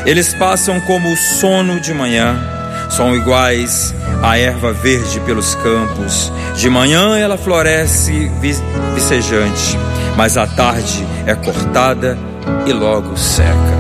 Eles passam como o sono de manhã, são iguais à erva verde pelos campos. De manhã ela floresce vicejante, mas à tarde é cortada e logo seca.